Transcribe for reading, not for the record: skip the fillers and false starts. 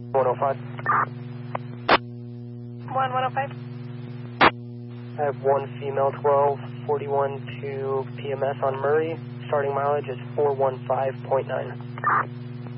105. 105. I have one female 1241 to PMS on Murray. Starting mileage is 415.9.